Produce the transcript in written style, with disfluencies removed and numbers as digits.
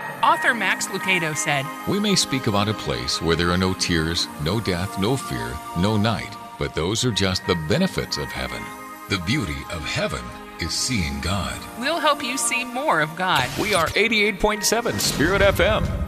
Author Max Lucado said, We may speak about a place where there are no tears, no death, no fear, no night, but those are just the benefits of heaven. The beauty of heaven is seeing God. We'll help you see more of God. We are 88.7 Spirit FM.